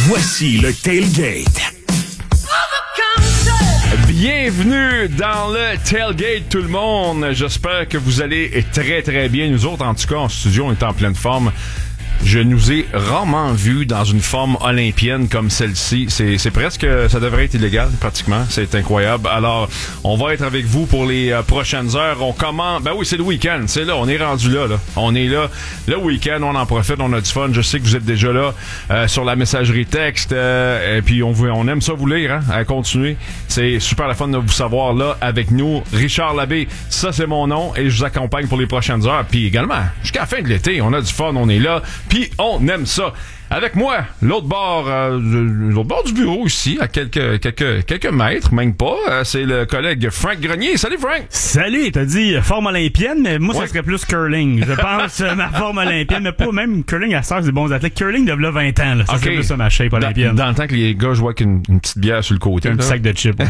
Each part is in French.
Voici le Tailgate. Bienvenue dans le Tailgate, tout le monde. J'espère que vous allez très, très bien. Nous autres, en tout cas, en studio, on est en pleine forme. Je nous ai rarement vus dans une forme olympienne comme celle-ci. C'est presque, ça devrait être illégal, pratiquement. C'est incroyable. Alors, on va être avec vous pour les prochaines heures. On commence, ben oui, c'est le week-end. C'est là, on est rendu là. On est là. Le week-end, on en profite, on a du fun. Je sais que vous êtes déjà là sur la messagerie texte. Et puis, on aime ça vous lire, hein, à continuer. C'est super la fun de vous savoir là avec nous. Richard Labbé, ça c'est mon nom et je vous accompagne pour les prochaines heures. Puis également, jusqu'à la fin de l'été, on a du fun, on est là. Puis on aime ça. Avec moi, l'autre bord du bureau ici, à quelques mètres, même pas, c'est le collègue Frank Grenier. Salut Frank! Salut, t'as dit forme olympienne, mais moi ça serait plus curling. Je pense ma forme olympienne, mais pas même curling à ça, c'est des bons athlètes. Curling de là 20 ans, là. Ça serait plus ça ma shape olympienne. Dans le temps que les gars jouaient avec une petite bière sur le côté. Un petit sac de chips.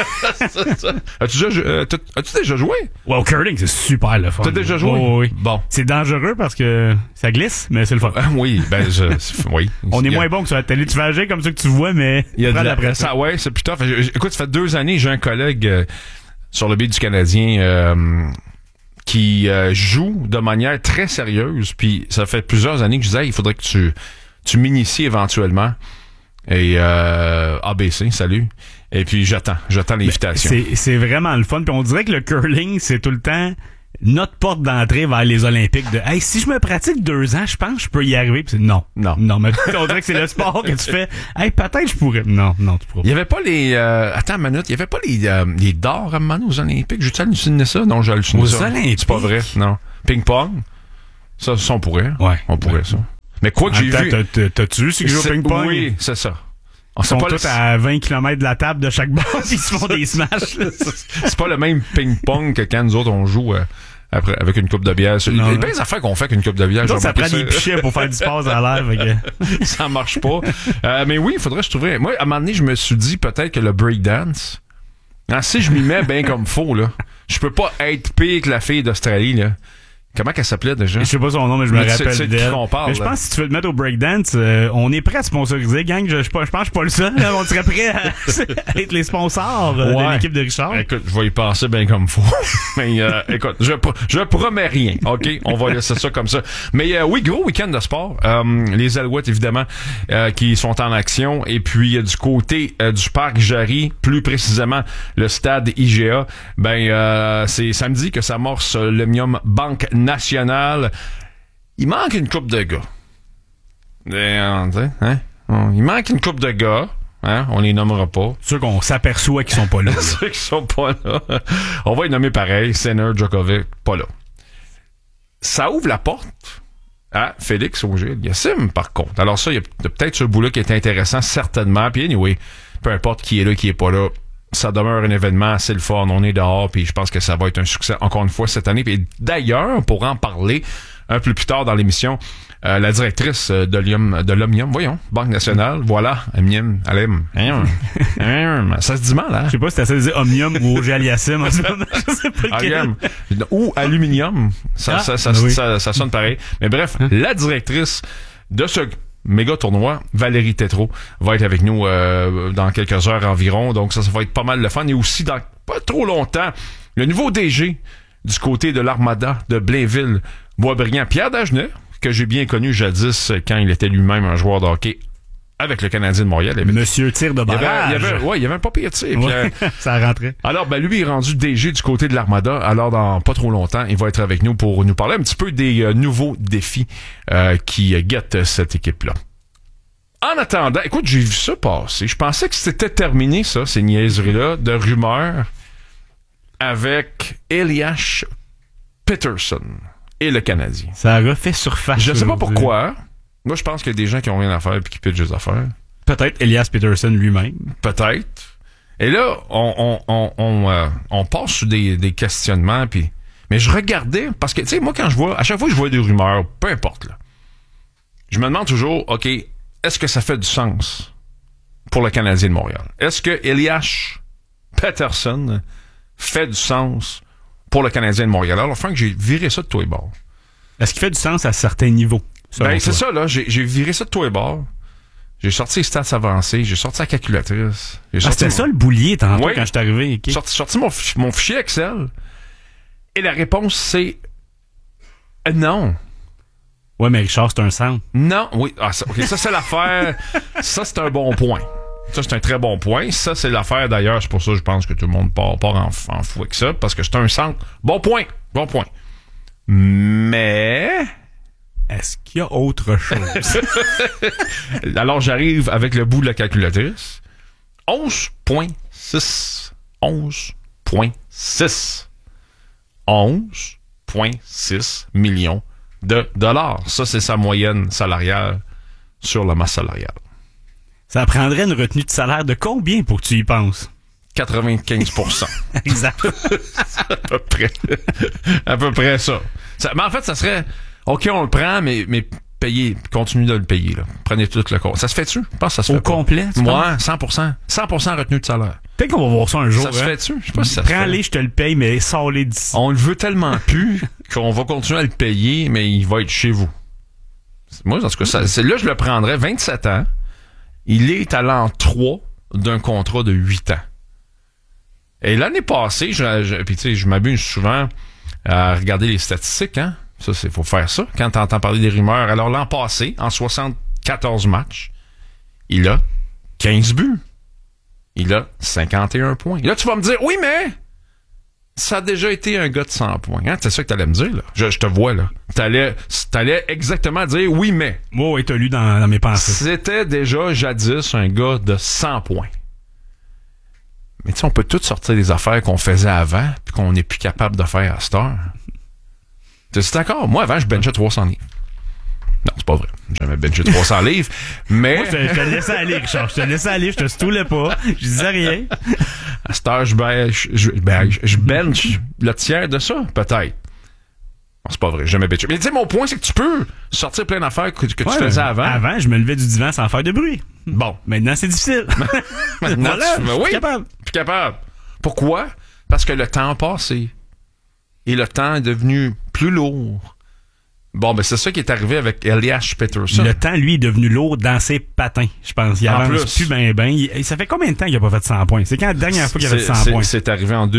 As-tu déjà joué? Ouais, au curling, c'est super le fun. T'as déjà joué? Oh, oui. Bon. C'est dangereux parce que ça glisse, mais c'est le fun. Oui, oui. On est moins bon que sur la télé. Tu fais agir comme ça que tu vois, mais il y a prends la pression. Ça, ouais, c'est plus tough. Écoute, ça fait 2 années, j'ai un collègue sur le beat du Canadien qui joue de manière très sérieuse. Puis ça fait plusieurs années que je disais, il faudrait que tu m'inities éventuellement. Et ABC, salut. Et puis j'attends l'invitation. C'est vraiment le fun. Puis on dirait que le curling, c'est tout le temps notre porte d'entrée vers les Olympiques de hey, si je me pratique 2 ans, je pense que je peux y arriver. Puis non, mais on dirait que c'est le sport que tu fais. Hey, peut-être je pourrais. Non, tu pourras pas. Il y avait pas les attends une minute, il y avait pas les d'or à un moment donné aux Olympiques. J'ai-tu halluciné ça? Non, j'ai halluciné ça. Aux Olympiques? C'est pas vrai, non. Ping-pong? Ça on pourrait. Ouais. On pourrait ça. Mais quoi que j'ai vu. T'as-tu vu ceux qui jouent au ping-pong? Oui, c'est ça. Ils sont tous à 20 km de la table de chaque base, ils se font des smashs. C'est pas le même ping-pong que quand nous autres on joue après, avec une coupe de bière. Il y a bien des affaires qu'on fait avec une coupe de bière. Donc, ça prend des pichets pour faire du sport à l'air. Ça marche pas. Mais oui, il faudrait que je trouverais. Moi, à un moment donné, je me suis dit peut-être que le breakdance, si je m'y mets bien comme faut, là, je peux pas être pire que la fille d'Australie, là. Comment qu'elle s'appelait déjà? Je sais pas son nom, mais je me rappelle c'est d'elle. qu'on parle, mais je pense que si tu veux te mettre au breakdance, on est prêt à sponsoriser, gang. Je pense que je suis pas le seul. Là, on serait prêt à être les sponsors de l'équipe de Richard. Écoute, je vais y passer bien comme faut. Mais écoute, je promets rien. OK? On va laisser ça comme ça. Mais oui, gros week-end de sport. Les Alouettes, évidemment, qui sont en action. Et puis, du côté du parc Jarry, plus précisément le stade IGA, c'est samedi que s'amorce l'Omnium Banque Nationale. Il manque une couple de gars. Il manque une couple de gars. Hein? On les nommera pas. Ceux qu'on s'aperçoit qu'ils sont pas là. Ceux qui sont pas là. On va les nommer pareil. Sinner, Djokovic, pas là. Ça ouvre la porte à Félix Auger-Aliassime, par contre. Alors ça, il y a peut-être ce bout-là qui est intéressant, certainement. Puis anyway, peu importe qui est là, qui est pas là, ça demeure un événement assez le fun. On est dehors, puis je pense que ça va être un succès encore une fois cette année. Puis d'ailleurs, pour en parler un peu plus tard dans l'émission, la directrice de l'Omnium, voyons, Banque Nationale, voilà, Omnium, ça se dit mal, hein? Je sais pas si t'as essayé de dire Omnium ou Auger-Aliassime en ce moment. Je sais pas lequel. Ou Aluminium, ça sonne pareil. Mais bref, la directrice de ce méga tournoi, Valérie Tétrault, va être avec nous dans quelques heures environ. Donc ça va être pas mal le fun. Et aussi, dans pas trop longtemps, le nouveau DG du côté de l'Armada de Blainville-Boisbriand, Pierre Dagenet, que j'ai bien connu jadis quand il était lui-même un joueur de hockey avec le Canadien de Montréal. Monsieur tir de barrage. Il y avait un pas pire tir. Ouais, ça rentrait. Alors, lui est rendu DG du côté de l'Armada. Alors, dans pas trop longtemps, il va être avec nous pour nous parler un petit peu des nouveaux défis qui guettent cette équipe-là. En attendant, écoute, j'ai vu ça passer. Je pensais que c'était terminé, ça, ces niaiseries-là de rumeurs avec Elias Pettersson et le Canadien. Ça a refait surface. Je sais pas pourquoi. Moi, je pense qu'il y a des gens qui ont rien à faire et qui pitchent des affaires. Peut-être Elias Pettersson lui-même. Peut-être. Et là, on passe sur des questionnements. Mais je regardais, parce que, tu sais, moi, à chaque fois que je vois des rumeurs, peu importe, là, je me demande toujours, OK, est-ce que ça fait du sens pour le Canadien de Montréal? Est-ce que Elias Pettersson fait du sens pour le Canadien de Montréal? Alors, Frank, j'ai viré ça de tous les bords. Est-ce qu'il fait du sens à certains niveaux? C'est ça, là. J'ai viré ça de tous les bords. J'ai sorti les stats avancés, j'ai sorti la calculatrice. C'était ça le boulier tantôt Oui. quand je suis arrivé. Okay. J'ai sorti mon fichier Excel. Et la réponse, c'est non. Ouais, mais Richard, c'est un centre. Non, oui. Ah, ça, OK, ça, c'est l'affaire. Ça, c'est un bon point. Ça, c'est un très bon point. Ça, c'est l'affaire, d'ailleurs. C'est pour ça que je pense que tout le monde part en fou avec ça, parce que c'est un centre. Bon point. Bon point. Mais... Est-ce qu'il y a autre chose? Alors, j'arrive avec le bout de la calculatrice. 11,6. 11,6. 11,6 millions de dollars. Ça, c'est sa moyenne salariale sur la masse salariale. Ça prendrait une retenue de salaire de combien pour que tu y penses? 95%. Exact. à peu près. À peu près ça. Mais en fait, ça serait... OK, on le prend, mais payez, continuez de le payer. Là. Prenez tout le compte. Ça se fait-tu? Je pense que ça se fait au complet? Moi, 100%. 100% retenue de salaire. Peut-être qu'on va voir ça un jour. Ça se fait-tu? Je sais pas si ça se fait. Prends-les, je te le paye, mais sors-les d'ici. On le veut tellement plus qu'on va continuer à le payer, mais il va être chez vous. Moi, en tout cas, là, je le prendrais 27 ans. Il est à l'an 3 d'un contrat de 8 ans. Et l'année passée, puis tu sais, je m'abuse souvent à regarder les statistiques, hein. Ça, faut faire ça quand t'entends parler des rumeurs. Alors, l'an passé, en 74 matchs, il a 15 buts. Il a 51 points. Et là, tu vas me dire, oui, mais ça a déjà été un gars de 100 points. Hein? C'est ça que t'allais me dire, là. Je te vois, là. T'allais exactement dire, oui, mais. Moi, oui, t'as lu dans mes pensées. C'était déjà jadis un gars de 100 points. Mais tu sais, on peut tout sortir des affaires qu'on faisait avant puis qu'on n'est plus capable de faire à cette heure. T'es d'accord? Moi, avant, je benchais 300 livres. Non, c'est pas vrai. J'ai jamais benché 300 livres, mais... Moi, je te laissais aller, Richard. Je te laissais aller, je te stoulais pas. Je disais rien. À cette heure, je bench le tiers de ça, peut-être. Non, c'est pas vrai, j'ai jamais benché. Mais tu sais, mon point, c'est que tu peux sortir plein d'affaires que tu faisais avant. Avant, je me levais du divan sans faire de bruit. Bon. Maintenant, c'est difficile. Maintenant, voilà, oui, plus capable. Pourquoi? Parce que le temps a passé. Et le temps est devenu plus lourd. Bon, ben c'est ça qui est arrivé avec Elias Pettersson. Le temps, lui, est devenu lourd dans ses patins, je pense. Il avance plus ben. Ça fait combien de temps qu'il n'a pas fait 100 points? C'est quand la dernière fois qu'il a fait 100 points? C'est arrivé en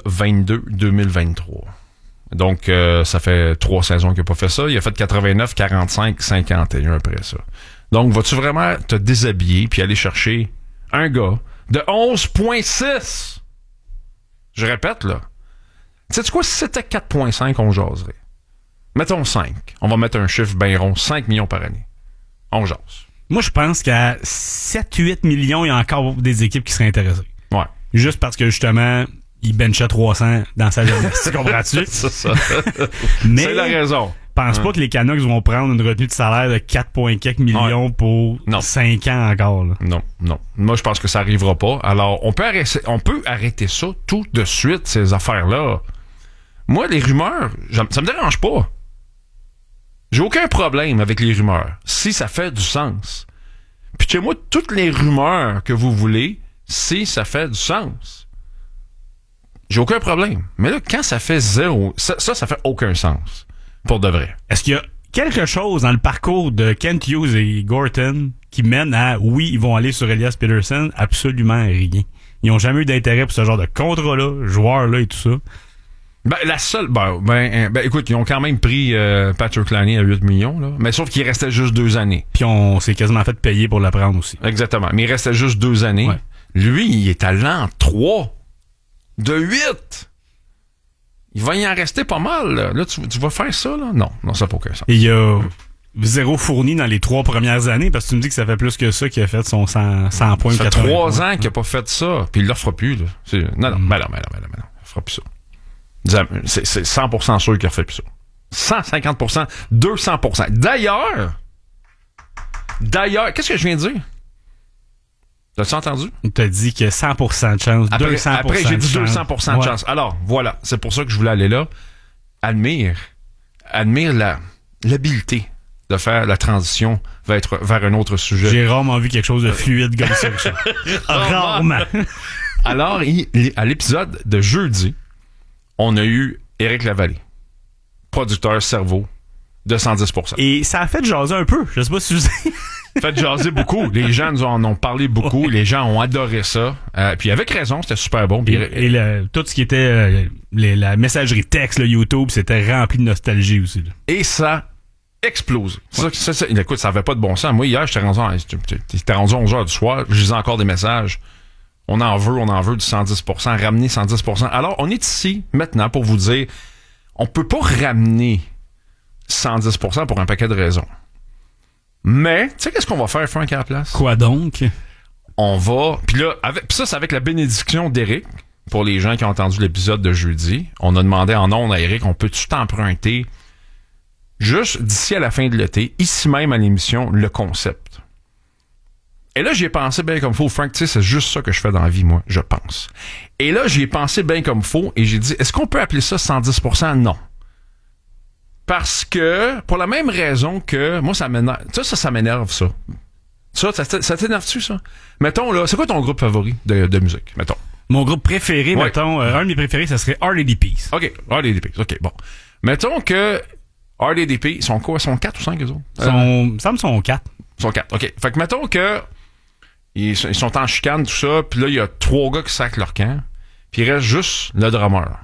2022-2023. Donc, ça fait 3 saisons qu'il n'a pas fait ça. Il a fait 89, 45, 51 après ça. Donc, vas-tu vraiment te déshabiller puis aller chercher un gars de 11,6? Je répète, là. Sais-tu quoi? Si c'était 4,5, on jaserait. Mettons 5. On va mettre un chiffre bien rond. 5 millions par année. On jase. Moi, je pense qu'à 7-8 millions, il y a encore des équipes qui seraient intéressées. Ouais. Juste parce que, justement, il benchait 300 dans sa jeunesse. Tu comprends-tu? C'est ça. Mais c'est la raison. Pense pas que les Canucks vont prendre une retenue de salaire de 4,4 millions pour 5 ans encore. Là. Non. Moi, je pense que ça arrivera pas. Alors, on peut arrêter ça tout de suite, ces affaires-là. Moi, les rumeurs, ça me dérange pas. J'ai aucun problème avec les rumeurs, si ça fait du sens. Puis chez moi, toutes les rumeurs que vous voulez, si ça fait du sens. J'ai aucun problème. Mais là, quand ça fait zéro, ça fait aucun sens. Pour de vrai. Est-ce qu'il y a quelque chose dans le parcours de Kent Hughes et Gorton qui mène à, oui, ils vont aller sur Elias Pettersson? Absolument rien. Ils n'ont jamais eu d'intérêt pour ce genre de contrat-là, joueur-là et tout ça. Ben, la seule, écoute, ils ont quand même pris Patrick Laine à 8 millions, là. Mais sauf qu'il restait juste 2 années. Puis on s'est quasiment fait payer pour le prendre aussi. Exactement. Mais il restait juste 2 années. Ouais. Lui, il est à l'an 3 de 8. Il va y en rester pas mal, là. Là, tu vas faire ça, là? Non, ça n'a pas aucun sens. Et il y a zéro fourni dans les 3 premières années, parce que tu me dis que ça fait plus que ça qu'il a fait son 100 points. Ça fait 3 ans qu'il n'a pas fait ça, puis il l'offre plus, là. Non, il fera plus ça. C'est 100% sûr qu'il a fait plus ça. 150%, 200%. D'ailleurs, qu'est-ce que je viens de dire? T'as-tu entendu? Il t'a dit qu'il y a 100% de chance, 200% après j'ai dit 200% de chance. Alors, voilà, c'est pour ça que je voulais aller là. Admire l'habileté de faire la transition vers un autre sujet. J'ai rarement vu quelque chose de fluide comme ça. Rarement. Alors, à l'épisode de jeudi, on a eu Éric Lavallée, producteur cerveau de 110%. Et ça a fait jaser un peu. Je sais pas si vous fait jaser beaucoup. Les gens nous en ont parlé beaucoup. Les gens ont adoré ça. Puis avec raison, c'était super bon. Puis, tout ce qui était la messagerie texte, le YouTube, c'était rempli de nostalgie aussi. Là. Et ça explose. Ça, écoute, ça avait pas de bon sens. Moi, hier, j'étais rendu 11h du soir. Je lisais encore des messages. On en veut du 110%, ramener 110%. Alors, on est ici, maintenant, pour vous dire, on peut pas ramener 110% pour un paquet de raisons. Mais, tu sais qu'est-ce qu'on va faire, Frank, à la place? Quoi donc? On va... Puis là, ça, c'est avec la bénédiction d'Éric. Pour les gens qui ont entendu l'épisode de jeudi, on a demandé en ondes à Éric, on peut-tu t'emprunter juste d'ici à la fin de l'été, ici même à l'émission, le concept. Et là, j'y ai pensé bien comme faut. Frank, tu sais, c'est juste ça que je fais dans la vie, moi, je pense. Et là, j'y ai pensé bien comme faut et j'ai dit, est-ce qu'on peut appeler ça 110%? Non. Parce que, pour la même raison que, moi, ça m'énerve. Ça m'énerve, ça. Ça t'énerve-tu, ça? Mettons, là, c'est quoi ton groupe favori de musique, mettons? Mon groupe préféré, mettons, un de mes préférés, ça serait RDDP. OK, RDDP, OK, bon. Mettons que RDDP, ils sont quoi? Ils sont 4 ou 5, eux autres? Ça me sont 4. Ils sont 4, OK. Fait que mettons que ils sont en chicane, tout ça, puis là, il y a 3 gars qui sacent leur camp, puis il reste juste le drummer.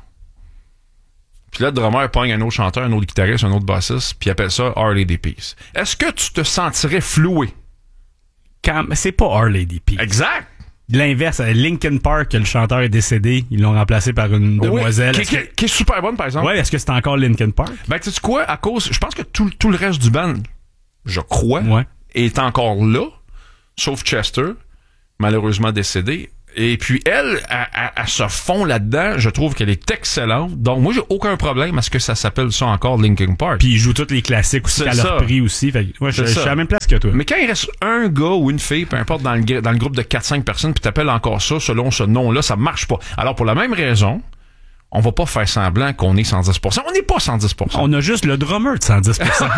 Puis là, le drummer pogne un autre chanteur, un autre guitariste, un autre bassiste, puis il appelle ça RDDP. Est-ce que tu te sentirais floué? C'est pas RDDP. Exact! L'inverse, Linkin Park, le chanteur est décédé, ils l'ont remplacé par une demoiselle. Qui est super bonne, par exemple. Ouais, est-ce que c'est encore Linkin Park? Ben, tu sais quoi, à cause, je pense que tout le reste du band, je crois, est encore là, sauf Chester, malheureusement décédé. Et puis, elle se fond là-dedans. Je trouve qu'elle est excellente. Donc, moi, j'ai aucun problème à ce que ça s'appelle ça encore Linkin Park. Puis, ils jouent tous les classiques aussi qu'elle a repris aussi. Fait que, je suis à la même place que toi. Mais quand il reste un gars ou une fille, peu importe, dans le groupe de 4-5 personnes, puis t'appelles encore ça selon ce nom-là, ça marche pas. Alors, pour la même raison, on va pas faire semblant qu'on est 110%. On n'est pas 110%. On a juste le drummer de 110%.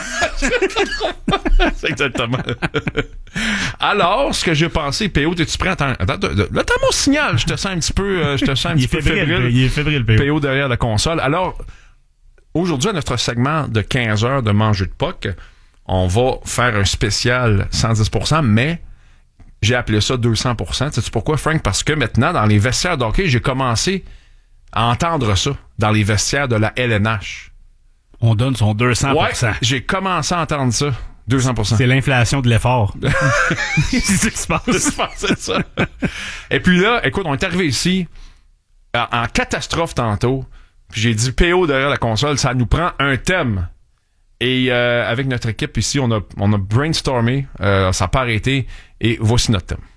C'est exactement. Alors, ce que j'ai pensé, PO, t'es-tu prêt? Attends, là, t'as mon signal. Je te sens un petit peu, fébrile. Il est fébrile, PO. PO derrière la console. Alors, aujourd'hui, à notre segment de 15 heures de manger de POC, on va faire un spécial 110%, mais j'ai appelé ça 200%. Sais-tu pourquoi, Frank? Parce que maintenant, dans les vestiaires d'hockey, j'ai commencé à entendre ça dans les vestiaires de la LNH. On donne son 200%. Ouais, j'ai commencé à entendre ça. 200%. C'est l'inflation de l'effort. C'est ça qui se passe. C'est ça. Et puis là, écoute, on est arrivé ici en catastrophe tantôt. Puis j'ai dit PO derrière la console, ça nous prend un thème. Et avec notre équipe ici, on a brainstormé, ça n'a pas arrêté. Et voici notre thème.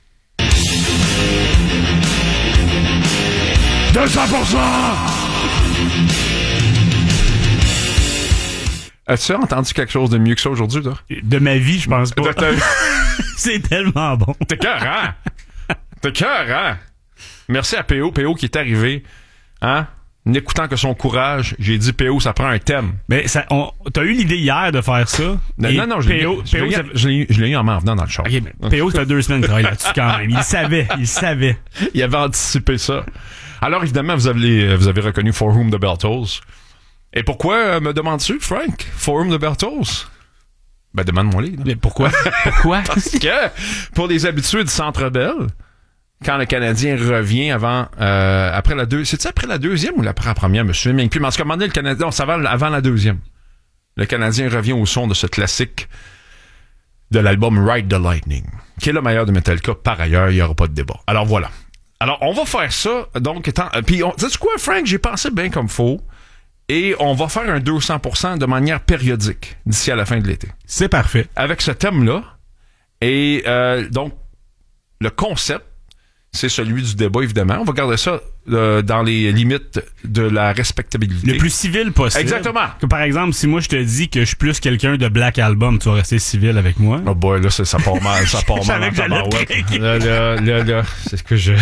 200%! As-tu entendu quelque chose de mieux que ça aujourd'hui, toi? De ma vie, je pense pas. C'est tellement bon. T'es cœur, hein? Merci à PO qui est arrivé, hein? N'écoutant que son courage, j'ai dit PO, ça prend un thème. Mais t'as eu l'idée hier de faire ça? Non, je l'ai eu en m'en venant dans le char. Okay, PO, ça fait 2 semaines qu'il travaille là-dessus quand même. Il savait. Il avait anticipé ça. Alors, évidemment, vous avez reconnu For Whom the Bell Tolls. Et pourquoi me demandes-tu, Frank? For Whom the Bell Tolls? Ben, demande-moi-les. Mais pourquoi? Parce que, pour les habitués du Centre Bell, quand le Canadien revient après la deuxième... C'est-tu après la deuxième ou après la première? Je me souviens bien plus. Mais en ce moment, le Canadien... Non, ça va avant la deuxième. Le Canadien revient au son de ce classique de l'album Ride the Lightning, qui est le meilleur de Metallica. Par ailleurs, il n'y aura pas de débat. Alors, voilà. Alors, on va faire ça. Donc, puis, sais-tu quoi, Frank? J'ai pensé bien comme faut. Et on va faire un 200% de manière périodique d'ici à la fin de l'été. C'est parfait. Avec ce thème-là. Et donc, le concept, c'est celui du débat, évidemment. On va garder ça dans les limites de la respectabilité. Le plus civil possible. Exactement. Comme par exemple, si moi je te dis que je suis plus quelqu'un de Black Album, tu vas rester civil avec moi. Oh boy, là, ça part mal. Ça part mal en tabarouette. Là, c'est ce que je...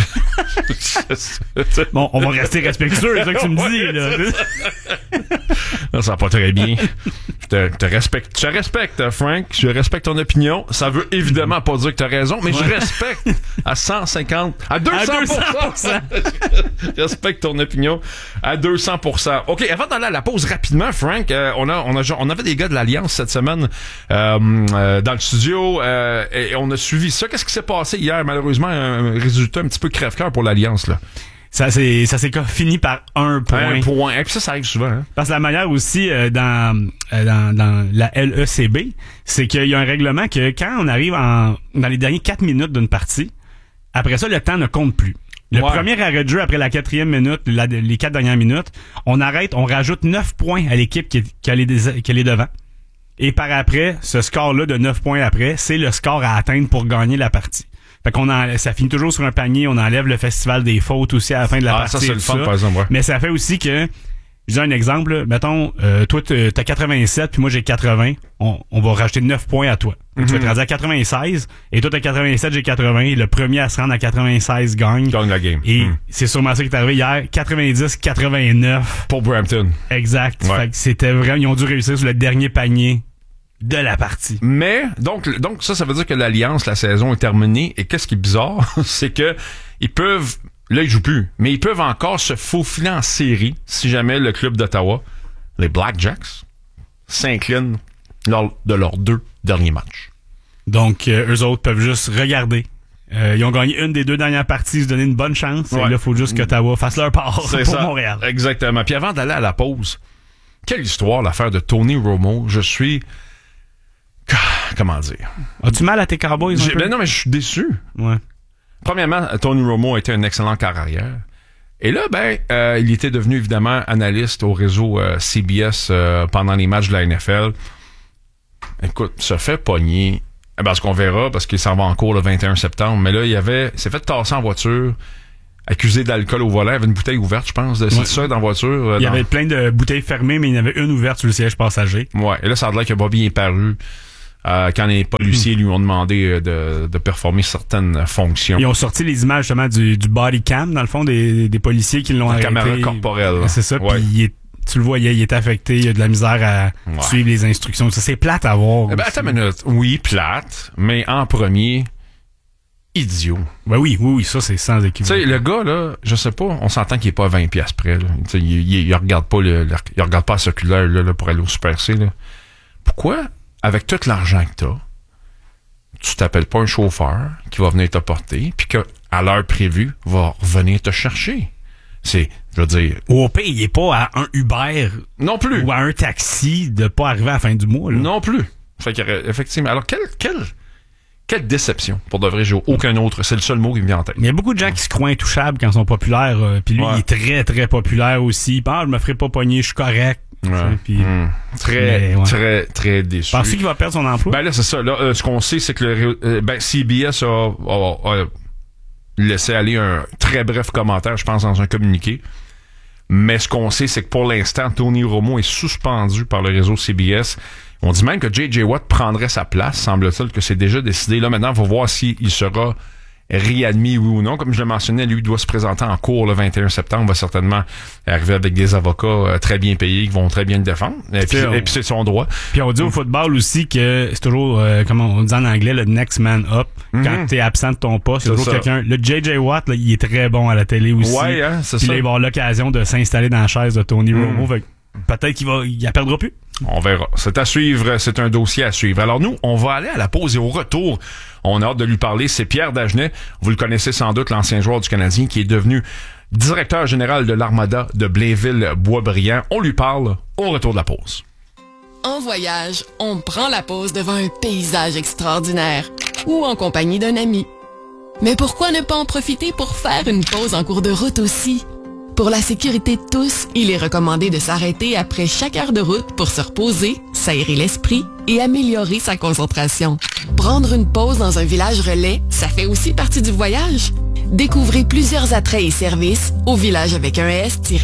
Bon, on va rester respectueux, c'est ça que tu me dis, là. Non, ça va pas très bien. te respecte. Je respecte, Frank. Je respecte ton opinion. Ça veut évidemment pas dire que t'as raison, mais je respecte à 150, à 200%. Je respecte ton opinion à 200%. OK, avant d'aller à la pause rapidement, Frank, on avait des gars de l'Alliance cette semaine dans le studio et on a suivi ça. Qu'est-ce qui s'est passé hier? Malheureusement, un résultat un petit peu crève-cœur pour l'Alliance, là. Ça s'est fini par un point. Un point. Et puis ça arrive souvent. Hein? Parce que la manière aussi dans la LECB, c'est qu'il y a un règlement que quand on arrive dans les dernières 4 minutes d'une partie, après ça, le temps ne compte plus. Le premier arrêt de jeu après la 4e minute, les 4 dernières minutes, on arrête, on rajoute 9 points à l'équipe qui est devant. Et par après, ce score-là de 9 points après, c'est le score à atteindre pour gagner la partie. Fait ça finit toujours sur un panier, on enlève le festival des fautes aussi à la fin de la partie. Ça c'est le fun, par exemple, ouais. Mais ça fait aussi que, je dis un exemple, là, mettons, toi t'as 87 puis moi j'ai 80, on va rajouter 9 points à toi. Tu vas te rendre à 96 et toi t'as 87, j'ai 80 et le premier à se rendre à 96 gagne la game. Et c'est sûrement ça qui est arrivé hier, 90-89 pour Brampton. Exact. Ouais. Fait que c'était vraiment, ils ont dû réussir sur le dernier panier de la partie. Mais, donc ça veut dire que l'Alliance, la saison est terminée. Et qu'est-ce qui est bizarre, c'est que ils peuvent, là ils jouent plus, mais ils peuvent encore se faufiler en série si jamais le club d'Ottawa, les Blackjacks, s'inclinent lors de leurs 2 derniers matchs. Donc, eux autres peuvent juste regarder. Ils ont gagné une des 2 dernières parties, se donner une bonne chance. Ouais. Et là, il faut juste qu'Ottawa fasse leur part pour ça. Montréal. Exactement. Puis avant d'aller à la pause, quelle histoire l'affaire de Tony Romo. Je suis... Comment dire? As-tu mal à tes Cowboys? Non, mais je suis déçu. Ouais. Premièrement, Tony Romo a été un excellent carrière. Et là, il était devenu évidemment analyste au réseau CBS pendant les matchs de la NFL. Écoute, se fait pogner. Parce qu'on verra, parce qu'il s'en va en cours le 21 septembre. Mais là, il s'est fait tasser en voiture, accusé d'alcool au volant. Il y avait une bouteille ouverte, je pense, de ça dans la voiture. Il y avait plein de bouteilles fermées, mais il y en avait une ouverte sur le siège passager. Ouais. Et là, ça a l'air que Bobby est paru. Quand les policiers lui ont demandé de performer certaines fonctions. Ils ont sorti les images justement du body cam, dans le fond, des policiers qui l'ont arrêté. La caméra corporelle. C'est ça, puis tu le voyais, il est affecté, il a de la misère à suivre les instructions. Ça, c'est plate à voir. Attends une minute. Oui, plate, mais en premier, idiot. Oui, ça, c'est sans équivoque. Tu sais, le gars, là, je sais pas, on s'entend qu'il est pas à 20$ près, là. Il regarde pas il regarde pas la circulaire, là, pour aller au Super C, là. Pourquoi? Avec tout l'argent que t'as, tu t'appelles pas un chauffeur qui va venir te porter, puis qu'à l'heure prévue, va revenir te chercher. C'est, je veux dire... Ou au pire, il est pas à un Uber... Non plus. Ou à un taxi de pas arriver à la fin du mois, là. Non plus. Fait qu'effectivement... Alors, quelle déception. Pour de vrai, j'ai aucun autre. C'est le seul mot qui me vient en tête. Il y a beaucoup de gens qui se croient intouchables quand ils sont populaires, puis lui, il est très, très populaire aussi. Je me ferai pas pogner, je suis correct. Ouais. Puis, très, très déçu. Penses-tu qu'il va perdre son emploi? Là, c'est ça. Là, ce qu'on sait, c'est que CBS a laissé aller un très bref commentaire, je pense, dans un communiqué. Mais ce qu'on sait, c'est que pour l'instant, Tony Romo est suspendu par le réseau CBS. On dit même que J.J. Watt prendrait sa place. Semble-t-il que c'est déjà décidé. Là, maintenant, on va voir s'il sera réadmis, oui ou non. Comme je le mentionnais, lui doit se présenter en cours le 21 septembre. Va certainement arriver avec des avocats très bien payés qui vont très bien le défendre. Et puis c'est son droit. Puis on dit au football aussi que c'est toujours, comment on dit en anglais, le next man up. Quand t'es absent de ton poste, c'est toujours quelqu'un. Le J.J. Watt, là, il est très bon à la télé aussi. Ouais, hein, c'est ça. Puis il va avoir l'occasion de s'installer dans la chaise de Tony Romo. Peut-être qu'il la perdra plus. On verra. C'est à suivre. C'est un dossier à suivre. Alors nous, on va aller à la pause et au retour, on a hâte de lui parler. C'est Pierre Dagenet. Vous le connaissez sans doute, l'ancien joueur du Canadien qui est devenu directeur général de l'Armada de Blainville-Boisbriand. On lui parle au retour de la pause. En voyage, on prend la pause devant un paysage extraordinaire ou en compagnie d'un ami. Mais pourquoi ne pas en profiter pour faire une pause en cours de route aussi? Pour la sécurité de tous, il est recommandé de s'arrêter après chaque heure de route pour se reposer, s'aérer l'esprit et améliorer sa concentration. Prendre une pause dans un village relais, ça fait aussi partie du voyage. Découvrez plusieurs attraits et services au village avec un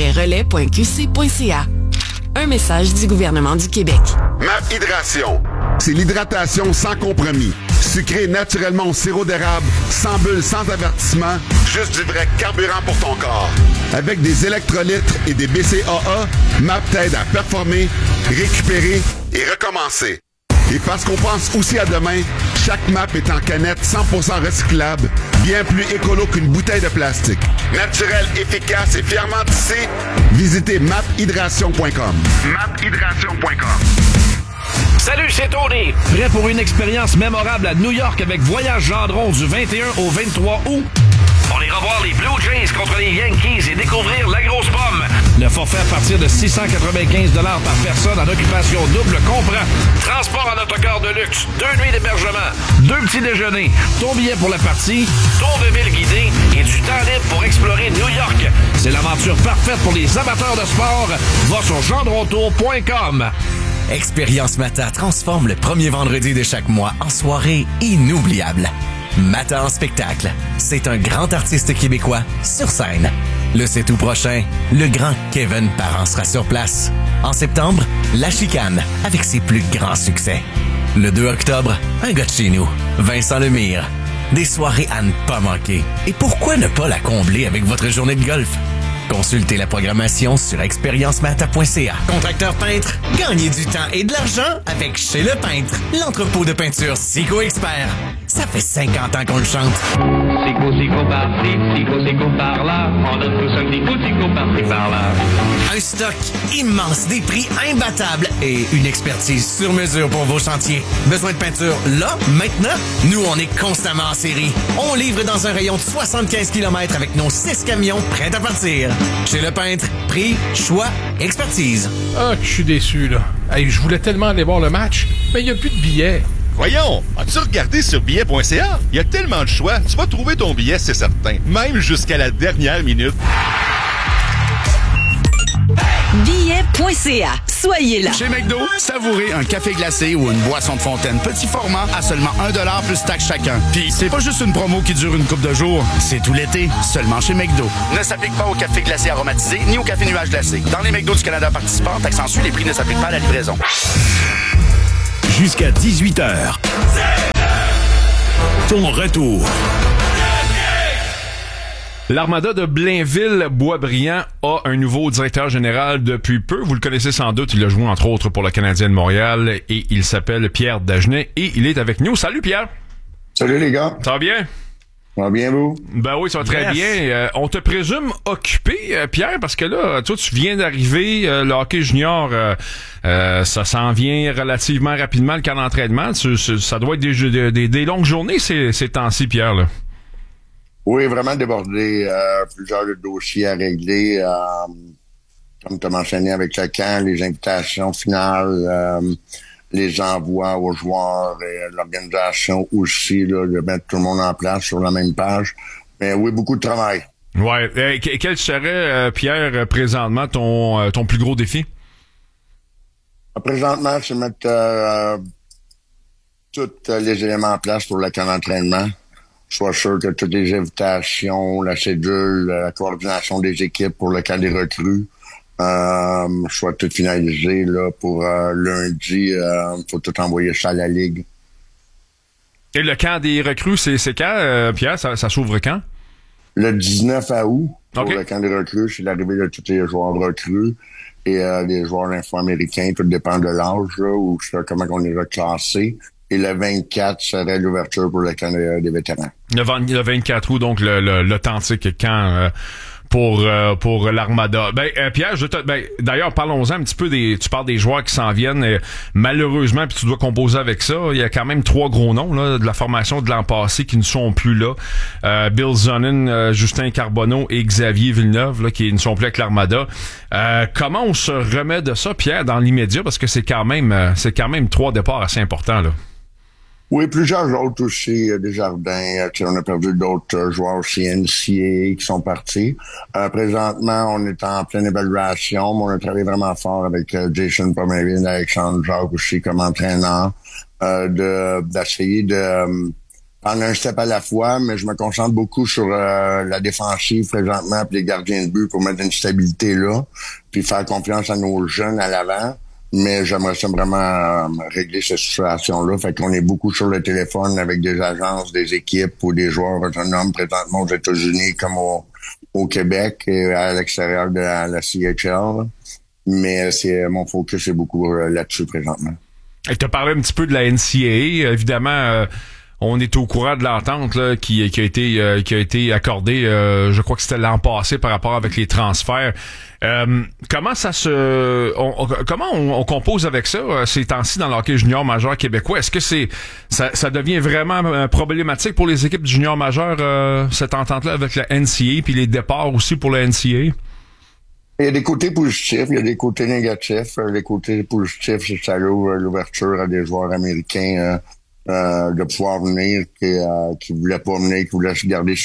s-relais.qc.ca. Un message du gouvernement du Québec. MAP Hydration. C'est l'hydratation sans compromis. Sucré naturellement au sirop d'érable, sans bulles, sans avertissement, juste du vrai carburant pour ton corps. Avec des électrolytes et des BCAA, MAP t'aide à performer, récupérer et recommencer. Et parce qu'on pense aussi à demain, chaque MAP est en canette 100% recyclable, bien plus écolo qu'une bouteille de plastique. Naturel, efficace et fièrement tissé, visitez maphydration.com. maphydration.com. Salut, c'est Tony. Prêt pour une expérience mémorable à New York avec Voyage Gendron du 21 au 23 août? On ira voir les Blue Jays contre les Yankees et découvrir la grosse pomme. Le forfait à partir de 695 $ par personne en occupation double comprend transport en autocar de luxe, 2 nuits d'hébergement, 2 petits déjeuners, ton billet pour la partie, tour de ville guidé et du temps libre pour explorer New York. C'est l'aventure parfaite pour les amateurs de sport. Va sur gendrontour.com. Expérience Mata transforme le premier vendredi de chaque mois en soirée inoubliable. Mata en spectacle, c'est un grand artiste québécois sur scène. Le 7 août prochain, le grand Kevin Parent sera sur place. En septembre, La Chicane avec ses plus grands succès. Le 2 octobre, un gars de chez nous, Vincent Lemire. Des soirées à ne pas manquer. Et pourquoi ne pas la combler avec votre journée de golf? Consultez la programmation sur expériencemata.ca. Contracteur peintre, gagnez du temps et de l'argent avec Chez Le Peintre, l'entrepôt de peinture Sico Expert. Ça fait 50 ans qu'on le chante. Sico par-ci, Sico par-là. On donne tous un petit coup, Sico par-ci, par-là. Un stock immense, des prix imbattables et une expertise sur mesure pour vos chantiers. Besoin de peinture là, maintenant? Nous, on est constamment en série. On livre dans un rayon de 75 km avec nos 6 camions prêts à partir. Chez Le Peintre, prix, choix, expertise. Ah, je suis déçu, là. Hey, je voulais tellement aller voir le match, mais il n'y a plus de billets. Voyons, as-tu regardé sur billet.ca? Il y a tellement de choix, tu vas trouver ton billet, c'est certain. Même jusqu'à la dernière minute. Billet.ca. Soyez là. Chez McDo, savourez un café glacé ou une boisson de fontaine petit format à seulement 1$ plus taxe chacun. Puis c'est pas juste une promo qui dure une couple de jours, c'est tout l'été, seulement chez McDo. Ne s'applique pas au café glacé aromatisé ni au café nuage glacé. Dans les McDo du Canada participants, taxe en suit, les prix ne s'appliquent pas à la livraison. Jusqu'à 18h. Ton retour. L'Armada de Blainville-Boisbriand a un nouveau directeur général depuis peu. Vous le connaissez sans doute. Il a joué entre autres pour le Canadien de Montréal et il s'appelle Pierre Dagenet et il est avec nous. Salut Pierre! Salut les gars! Ça va bien? Ça va bien, vous? Ben oui, ça va très bien. On te présume occupé, Pierre, parce que là, toi, tu viens d'arriver, le hockey junior, ça s'en vient relativement rapidement, le camp d'entraînement. Ça doit être des longues journées ces temps-ci, Pierre, là. Oui, vraiment débordé. Plusieurs dossiers à régler. Comme tu as mentionné avec le camp, les invitations finales, les envois aux joueurs et l'organisation aussi, là, de mettre tout le monde en place sur la même page. Mais oui, beaucoup de travail. Ouais. Quel serait, Pierre, présentement, ton plus gros défi? Présentement, c'est mettre tous les éléments en place pour le camp d'entraînement. Sois sûr que toutes les invitations, la cédule, la coordination des équipes pour le camp des recrues, soit tout finalisé là pour lundi. Faut tout envoyer ça à la Ligue. Et le camp des recrues, c'est quand, Pierre? Ça s'ouvre quand? Le 19 août. Pour okay. Le camp des recrues, c'est l'arrivée de tous les joueurs recrues et les joueurs info-américains. Tout dépend de l'âge là, ou comment on les a classés. Et le 24 serait l'ouverture pour le camp des vétérans. Le 24 août, donc l'authentique camp pour l'Armada. Pierre, d'ailleurs, parlons-en un petit peu tu parles des joueurs qui s'en viennent. Malheureusement, puis tu dois composer avec ça. Il y a quand même 3 gros noms là, de la formation de l'an passé qui ne sont plus là. Bill Zonin, Justin Carbonneau et Xavier Villeneuve là, qui ne sont plus avec l'Armada. Comment on se remet de ça, Pierre, dans l'immédiat? Parce que c'est quand même 3 départs assez importants, là. Oui, plusieurs autres aussi, Desjardins, on a perdu d'autres joueurs aussi NCAA qui sont partis. Présentement, on est en pleine évaluation, mais on a travaillé vraiment fort avec Jason Pomerine et Alexandre Jacques aussi comme entraîneur, d'essayer de prendre un step à la fois, mais je me concentre beaucoup sur la défensive présentement, puis les gardiens de but pour mettre une stabilité là, puis faire confiance à nos jeunes à l'avant. Mais j'aimerais ça vraiment régler cette situation-là. Fait qu'on est beaucoup sur le téléphone avec des agences, des équipes ou des joueurs autonomes présentement aux États-Unis comme au Québec et à l'extérieur de la CHL. Mais mon focus est beaucoup là-dessus présentement. Tu as parlé un petit peu de la NCAA. Évidemment, on est au courant de l'entente là, qui a été accordée, je crois que c'était l'an passé par rapport avec les transferts. Comment on compose avec ça ces temps-ci dans le hockey junior majeur québécois? Est-ce que ça devient vraiment problématique pour les équipes junior majeures, cette entente-là avec la NCAA, puis les départs aussi pour la NCAA? Il y a des côtés positifs, il y a des côtés négatifs. Les côtés positifs, c'est que ça ouvre l'ouverture à des joueurs américains de pouvoir venir qui voulaient pas venir, qui voulaient garder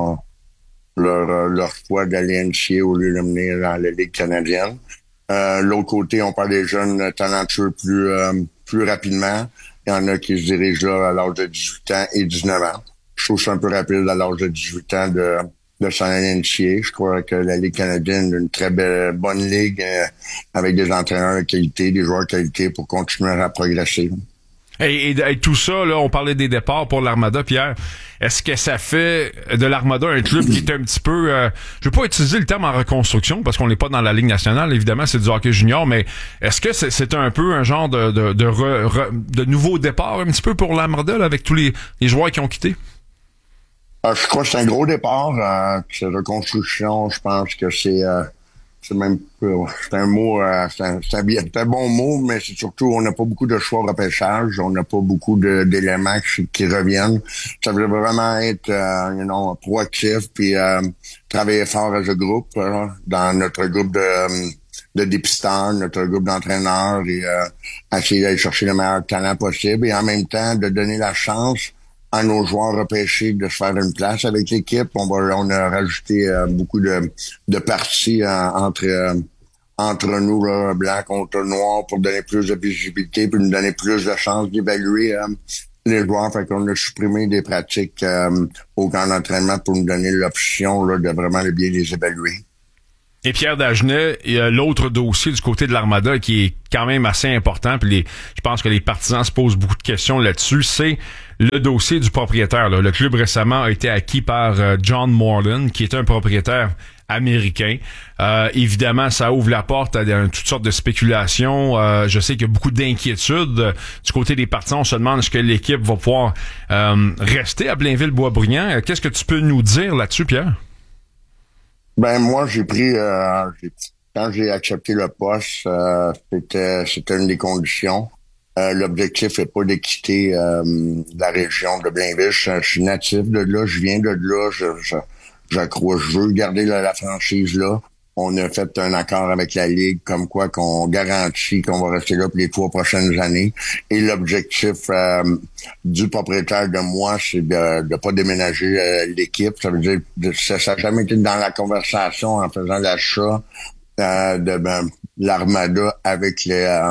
leur choix d'aller NCAA au lieu de venir dans la Ligue canadienne. L'autre côté, on parle des jeunes talentueux plus rapidement. Il y en a qui se dirigent là à l'âge de 18 ans et 19 ans. Je trouve ça un peu rapide à l'âge de 18 ans de s'en aller NCAA. Je crois que la Ligue canadienne est une très bonne ligue avec des entraîneurs de qualité, des joueurs de qualité pour continuer à progresser. Et tout ça, là, on parlait des départs pour l'Armada, Pierre. Est-ce que ça fait de l'Armada un club qui est un petit peu... je veux pas utiliser le terme en reconstruction parce qu'on n'est pas dans la Ligue nationale, évidemment, c'est du hockey junior, mais est-ce que c'est un peu un genre de nouveau départ un petit peu pour l'Armada là, avec tous les joueurs qui ont quitté? Je crois que c'est un gros départ. C'est reconstruction, je pense que c'est un mot, c'est un bon mot, mais c'est surtout, on n'a pas beaucoup de choix au repêchage, on n'a pas beaucoup d'éléments qui reviennent. Ça veut vraiment être, proactif, puis travailler fort as a groupe, dans notre groupe de dépisteurs, notre groupe d'entraîneurs, et essayer d'aller chercher le meilleur talent possible, et en même temps, de donner la chance à nos joueurs repêchés de se faire une place avec l'équipe. On a rajouté beaucoup de parties entre nous, là, blanc contre noir, pour donner plus de visibilité, puis nous donner plus de chances d'évaluer les joueurs. Fait qu'on a supprimé des pratiques au camp d'entraînement pour nous donner l'option là, de vraiment bien les évaluer. Et Pierre Dagenet, il y a l'autre dossier du côté de l'Armada qui est quand même assez important, puis je pense que les partisans se posent beaucoup de questions là-dessus, c'est le dossier du propriétaire. Là. Le club récemment a été acquis par John Moreland, qui est un propriétaire américain. Évidemment, ça ouvre la porte à toutes sortes de spéculations. Je sais qu'il y a beaucoup d'inquiétudes du côté des partisans. On se demande est-ce que l'équipe va pouvoir rester à Blainville-Boisbriand. Qu'est-ce que tu peux nous dire là-dessus, Pierre? Ben moi j'ai pris quand j'ai accepté le poste, c'était une des conditions. L'objectif est pas de quitter la région de Blainville. Je suis natif de là, je viens de là, je crois, je veux garder la franchise là. On a fait un accord avec la Ligue comme quoi qu'on garantit qu'on va rester là pour les 3 prochaines années. Et l'objectif du propriétaire de moi, c'est de pas déménager l'équipe. Ça veut dire ça n'a jamais été dans la conversation en faisant l'achat de l'Armada avec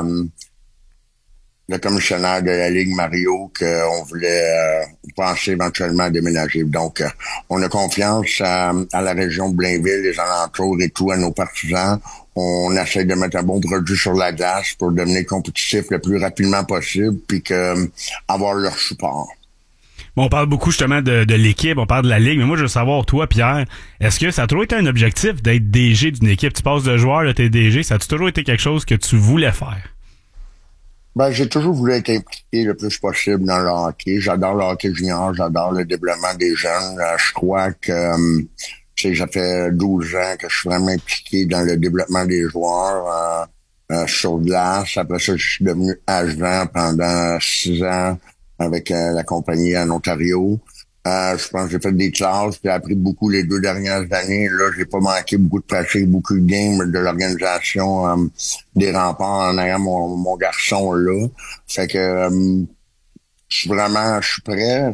le commissionnaire de la Ligue, Mario, qu'on voulait penser éventuellement à déménager. Donc, on a confiance à la région de Blainville, les alentours et tout, à nos partisans. On essaie de mettre un bon produit sur la glace pour devenir compétitif le plus rapidement possible, puis avoir leur support. Bon, on parle beaucoup justement de l'équipe, on parle de la Ligue, mais moi je veux savoir, toi, Pierre, est-ce que ça a toujours été un objectif d'être DG d'une équipe? Tu passes de joueur, là, t'es DG, ça a toujours été quelque chose que tu voulais faire? Ben, j'ai toujours voulu être impliqué le plus possible dans le hockey. J'adore le hockey junior, j'adore le développement des jeunes. Je crois que, ça fait 12 ans que je suis vraiment impliqué dans le développement des joueurs sur glace. Après ça, je suis devenu agent pendant 6 ans avec la compagnie en Ontario. Je pense que j'ai fait des classes, j'ai appris beaucoup les 2 dernières années. Là, j'ai pas manqué beaucoup de pratique, beaucoup de games de l'organisation des remparts en ayant mon garçon là. Fait que je suis prêt,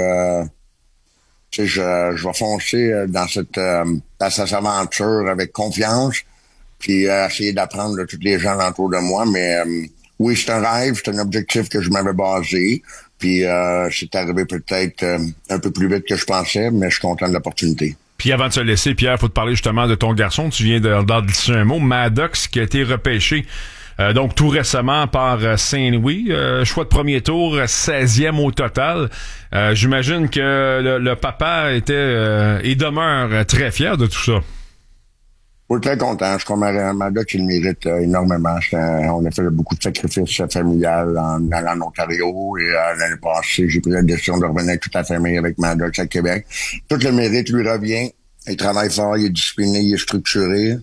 je vais foncer dans cette aventure avec confiance, puis essayer d'apprendre de tous les gens autour de moi. Mais oui, c'est un rêve, c'est un objectif que je m'avais basé. Puis c'est arrivé peut-être un peu plus vite que je pensais, mais je suis content de l'opportunité. Puis avant de se laisser, Pierre, faut te parler justement de ton garçon. Tu viens d'en glisser un mot. Maddox, qui a été repêché donc tout récemment par Saint-Louis. Choix de premier tour, 16e au total. J'imagine que le papa était et demeure très fier de tout ça. Je suis très content. Je crois que Maddox, il mérite énormément. On a fait beaucoup de sacrifices familiales en allant en Ontario. Et l'année passée, j'ai pris la décision de revenir avec toute la famille avec Maddox à Québec. Tout le mérite lui revient. Il travaille fort, il est discipliné, il est structuré.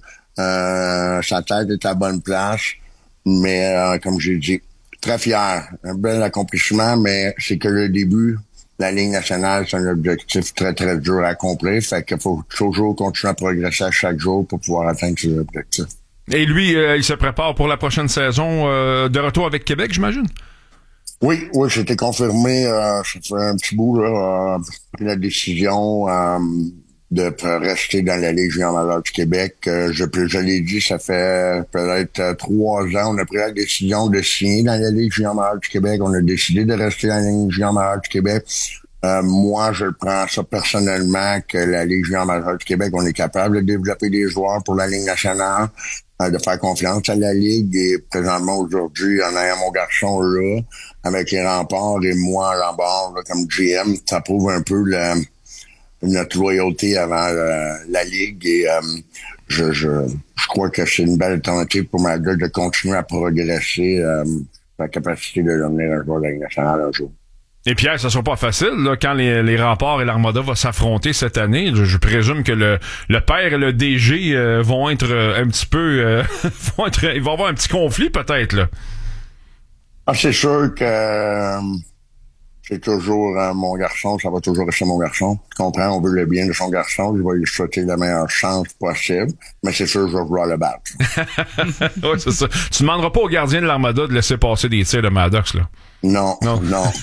Sa tête est à bonne place. Mais comme j'ai dit, très fier. Un bel accomplissement, mais c'est que le début. La Ligue nationale, c'est un objectif très, très dur à accomplir. Fait qu'il faut toujours continuer à progresser à chaque jour pour pouvoir atteindre ces objectifs. Et lui, il se prépare pour la prochaine saison de retour avec Québec, j'imagine? Oui, c'était confirmé. Ça fait un petit bout, là. Pris la décision de rester dans la Ligue junior majeure du Québec. Je l'ai dit, ça fait peut-être 3 ans. On a pris la décision de signer dans la Ligue junior majeure du Québec. On a décidé de rester dans la Ligue junior majeure du Québec. Moi, je prends ça personnellement que la Ligue junior majeure du Québec, on est capable de développer des joueurs pour la Ligue nationale, de faire confiance à la Ligue. Et présentement, aujourd'hui, en ayant mon garçon là, avec les remparts et moi en bord là, comme GM, ça prouve un peu notre loyauté avant la Ligue et je crois que c'est une belle alternative pour ma gueule de continuer à progresser la capacité de devenir un joueur de la Ligue nationale un jour. Et Pierre, ça sera pas facile là, quand les Remparts et l'Armada vont s'affronter cette année. Je présume que le père et le DG vont être un petit peu ils vont avoir un petit conflit peut-être là. Ah, c'est sûr que c'est toujours mon garçon, ça va toujours rester mon garçon. Tu comprends, on veut le bien de son garçon, je vais lui souhaiter la meilleure chance possible, mais c'est sûr que je vais vouloir le battre. Oui, c'est ça. Tu demanderas pas au gardien de l'Armada de laisser passer des tirs de Maddox, là? Non. Bon.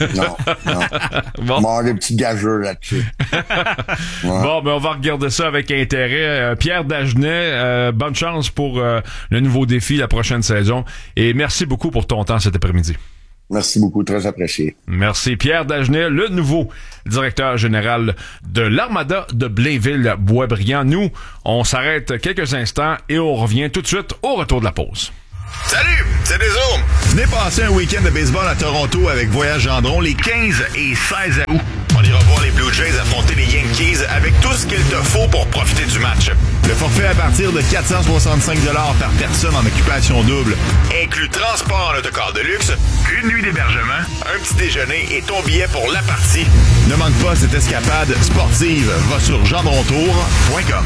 On va avoir des petits gageux là-dessus. Ouais. Bon, ben on va regarder ça avec intérêt. Pierre Dagenet, bonne chance pour le nouveau défi la prochaine saison. Et merci beaucoup pour ton temps cet après-midi. Merci beaucoup, très apprécié. Merci. Pierre Dagenet, le nouveau directeur général de l'Armada de Blainville-Boisbriand. Nous, on s'arrête quelques instants et on revient tout de suite au retour de la pause. Salut, c'est Deso. Venez passer un week-end de baseball à Toronto avec Voyage Gendron les 15 et 16 août. On ira voir les Blue Jays affronter les Yankees avec tout ce qu'il te faut pour profiter du match. Le forfait à partir de 465 $ par personne en occupation double inclut transport en autocar de luxe, une nuit d'hébergement, un petit déjeuner et ton billet pour la partie. Ne manque pas cette escapade sportive. Va sur gendrontour.com.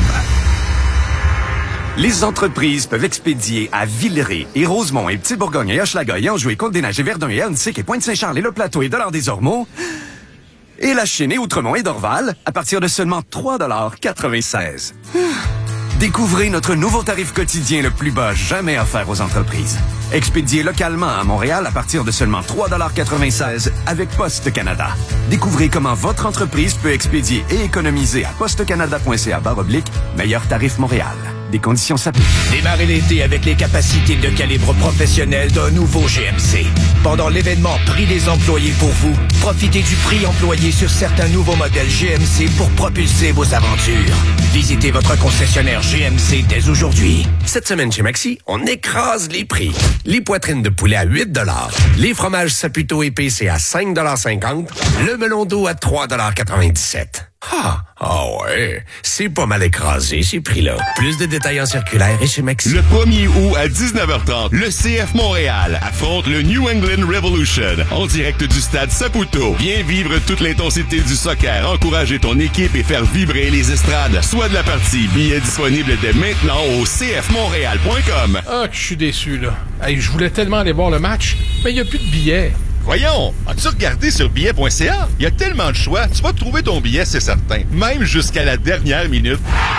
Les entreprises peuvent expédier à Villeray et Rosemont et Petit-Bourgogne et Hochelaga et Anjou et Côte-des-Neiges et Verdun et Huntsic et Pointe-Saint-Charles et Le Plateau et Dollard-des-Ormeaux et la Chine et Outremont et Dorval à partir de seulement 3,96 $. Découvrez notre nouveau tarif quotidien le plus bas jamais offert aux entreprises. Expédié localement à Montréal à partir de seulement 3,96 $ avec Poste Canada. Découvrez comment votre entreprise peut expédier et économiser à postecanada.ca/meilleur tarif Montréal. Des conditions s'appliquent. Démarrez l'été avec les capacités de calibre professionnel d'un nouveau GMC. Pendant l'événement Prix des employés pour vous, profitez du prix employé sur certains nouveaux modèles GMC pour propulser vos aventures. Visitez votre concessionnaire GMC dès aujourd'hui. Cette semaine chez Maxi, on écrase les prix. Les poitrines de poulet à 8 $, les fromages Saputo épais c'est à 5,50 $, le melon d'eau à 3,97 $. Ah ouais, c'est pas mal écrasé ces prix-là. Plus de détails en circulaire et chez Maxi. Le 1er août à 19h30, le CF Montréal affronte le New England Revolution en direct du stade Saputo. Viens vivre toute l'intensité du soccer, encourager ton équipe et faire vibrer les estrades. Soit de la partie, billets disponibles dès maintenant au cfmontréal.com. Ah, que je suis déçu, là. Hey, je voulais tellement aller voir le match, mais il n'y a plus de billets. Voyons, as-tu regardé sur billet.ca? Il y a tellement de choix, tu vas trouver ton billet, c'est certain. Même jusqu'à la dernière minute.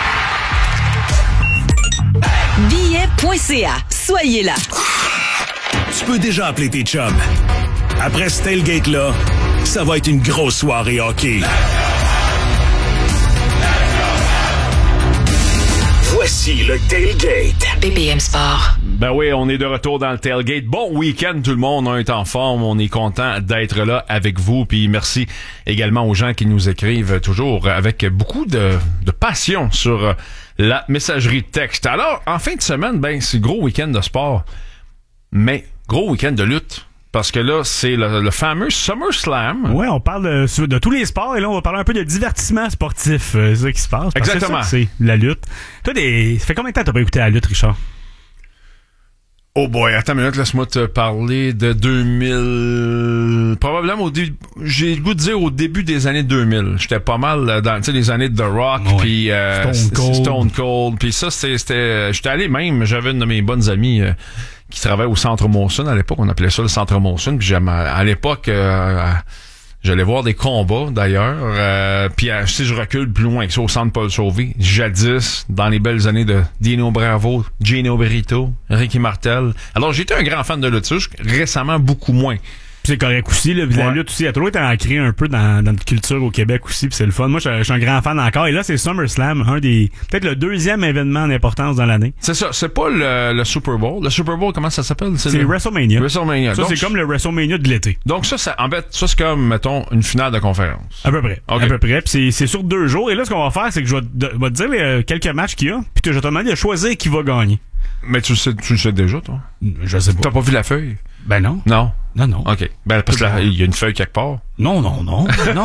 Billet.ca. Soyez là. Tu peux déjà appeler tes chums. Après ce tailgate-là, ça va être une grosse soirée hockey. Voici le tailgate. BPM Sport. Ben oui, on est de retour dans le tailgate. Bon week-end tout le monde, on est en forme, on est content d'être là avec vous. Puis merci également aux gens qui nous écrivent toujours avec beaucoup de passion sur la messagerie texte. Alors, en fin de semaine, ben c'est gros week-end de sport. Mais, gros week-end de lutte. Parce que là, c'est le fameux SummerSlam. Ouais, on parle de tous les sports et là, on va parler un peu de divertissement sportif. C'est ça qui se passe. Exactement. C'est la lutte. Toi, ça fait combien de temps que t'as pas écouté la lutte, Richard? Oh boy, attends une minute, laisse-moi te parler de 2000... Probablement j'ai le goût de dire au début des années 2000. J'étais pas mal dans, tu sais, les années de The Rock, puis Stone Cold. Puis ça, c'était... J'étais allé même, j'avais une de mes bonnes amies qui travaillait au Centre Monson à l'époque. On appelait ça le Centre Monson. Puis à l'époque... j'allais voir des combats, d'ailleurs. Puis si je recule plus loin que ça, au Centre Paul Sauvé, jadis, dans les belles années de Dino Bravo, Gino Berito, Ricky Martel. Alors, j'étais un grand fan de lutte, récemment, beaucoup moins. Puis c'est correct aussi, là. La lutte aussi, elle a toujours été ancrée un peu dans notre culture au Québec aussi, puis c'est le fun. Moi, je suis un grand fan encore. Et là, c'est SummerSlam, peut-être le deuxième événement d'importance dans l'année. C'est ça, c'est pas le Super Bowl. Le Super Bowl, comment ça s'appelle? C'est WrestleMania. WrestleMania. Ça, donc, c'est comme le WrestleMania de l'été. Donc ça, en fait, ça, c'est comme, mettons, une finale de conférence. À peu près. Okay. À peu près. Puis c'est sur 2 jours. Et là, ce qu'on va faire, c'est que je vais te dire quelques matchs qu'il y a, puis je vais te demander de choisir qui va gagner. Mais tu le sais déjà, toi? Je sais pas. T'as pas vu la feuille? Ben non. Non. Non. OK. Ben, parce qu'il y a une feuille quelque part. Non. Non.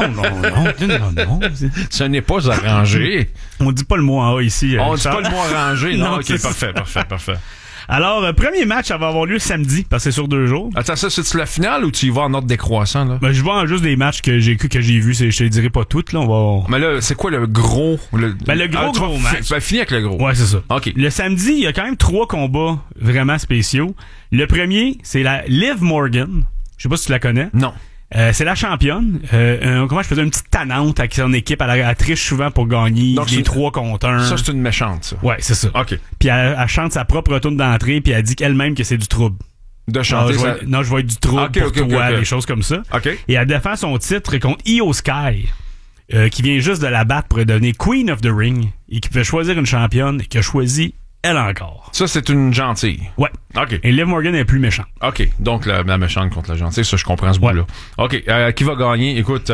Ce n'est pas arrangé. On dit pas le mot en A ici. On dit pas le mot arrangé. Non, OK, parfait. Alors, premier match, ça va avoir lieu samedi, parce que c'est sur 2 jours. Attends, ça, c'est-tu la finale ou tu y vas en ordre décroissant, là? Ben, je vais en juste des matchs que j'ai vus. Je te dirai pas toutes, là. Mais là, c'est quoi le gros? Le gros match. Ben, fini avec le gros. Ouais, c'est ça. OK. Le samedi, il y a quand même 3 combats vraiment spéciaux. Le premier, c'est la Liv Morgan. Je sais pas si tu la connais. Non. C'est la championne. Comment je faisais une petite tannante avec son équipe. Elle triche souvent pour gagner. Donc, les 3 contre 1. Ça, c'est une méchante, ça. Ouais, c'est ça. OK. Puis elle chante sa propre tune d'entrée, puis elle dit qu'elle-même que c'est du trouble. De chanter je vais être du trouble pour toi, des choses comme ça. OK. Et elle défend son titre contre Io Sky, qui vient juste de la battre pour devenir Queen of the Ring, et qui peut choisir une championne, et qui a choisi elle encore. Ça, c'est une gentille. Ouais. OK. Et Liv Morgan est plus méchante. OK. Donc, la méchante contre la gentille, ça, je comprends ce bout-là. OK. Qui va gagner? Écoute,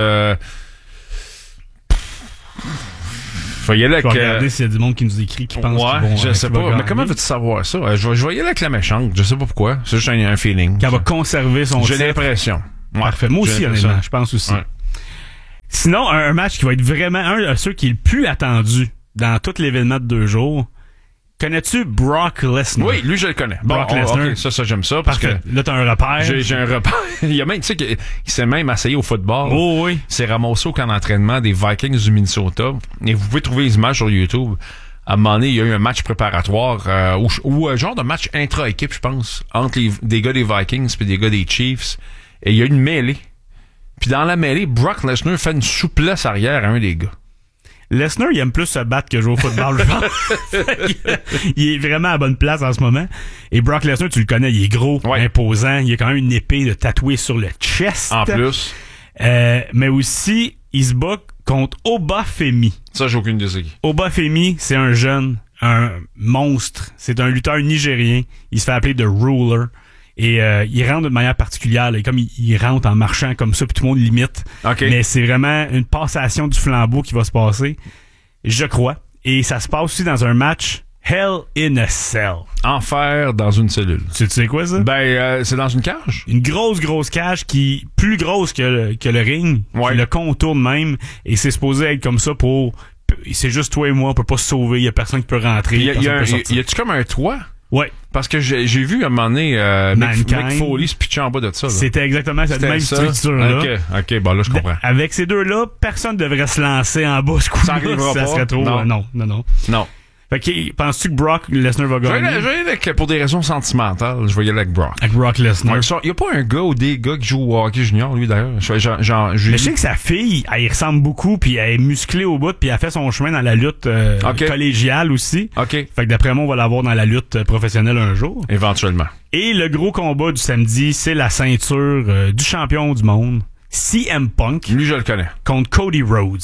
faut y aller avec... regarder s'il y a du monde qui nous écrit, qui pense qu'ils vont... je sais pas. Mais comment veux-tu savoir ça? Je vais y aller avec la méchante. Je sais pas pourquoi. C'est juste un feeling. Qu'elle va conserver son titre. J'ai l'impression. Ouais. Parfait. Moi aussi, honnêtement. Je pense aussi. Ouais. Sinon, un match qui va être vraiment un de ceux qui est le plus attendu dans tout l'événement de 2 jours. Connais-tu Brock Lesnar? Oui, lui, je le connais. Brock Lesnar. Okay, ça, j'aime ça. Parce Parfait. que là, t'as un repère. J'ai un repère. Il y a même, tu sais, qu'il s'est même essayé au football. Oh oui. C'est ramassé au camp d'entraînement des Vikings du Minnesota. Et vous pouvez trouver les images sur YouTube. À un moment donné, il y a eu un match préparatoire, ou un genre de match intra-équipe, je pense, entre des gars des Vikings et des gars des Chiefs. Et il y a une mêlée. Puis dans la mêlée, Brock Lesnar fait une souplesse arrière à un des gars. Lesnar, il aime plus se battre que jouer au football, je pense. Il est vraiment à bonne place en ce moment. Et Brock Lesnar, tu le connais, il est gros, imposant. Il a quand même une épée de tatouée sur le chest. En plus. Mais aussi, il se bat contre Obafemi. Ça, j'ai aucune idée. Obafemi, c'est un jeune, un monstre. C'est un lutteur nigérien. Il se fait appeler The Ruler. Et il rentre de manière particulière. Là, comme il rentre en marchant comme ça, puis tout le monde l'imite. Okay. Mais c'est vraiment une passation du flambeau qui va se passer, je crois. Et ça se passe aussi dans un match Hell in a Cell. Enfer dans une cellule. Tu sais quoi, ça? Ben, c'est dans une cage. Une grosse cage qui plus grosse que le ring, qui le contourne même. Et c'est supposé être comme ça pour... C'est juste toi et moi, on peut pas se sauver. Il y a personne qui peut rentrer. Y a-tu comme un toit? Ouais. Parce que j'ai vu à un moment donné Mick Foley se pitcher en bas de ça. Là. C'était exactement cette même structure-là. OK, bon là, je comprends. Avec ces deux-là, personne ne devrait se lancer en bas ce coup-là. Ça arrivera ça pas. Serait trop... Non. Non. Fait que, penses-tu que Brock Lesnar va gagner? Je vais y aller pour des raisons sentimentales. Je vais y aller avec Brock. Avec Brock Lesnar. Il y a pas un gars ou des gars qui jouent au hockey junior, lui, d'ailleurs. Mais je sais que sa fille, elle y ressemble beaucoup, puis elle est musclée au bout, puis elle fait son chemin dans la lutte collégiale aussi. OK. Fait que d'après moi, on va l'avoir dans la lutte professionnelle un jour. Éventuellement. Et le gros combat du samedi, c'est la ceinture du champion du monde, CM Punk. Lui, je le connais. Contre Cody Rhodes.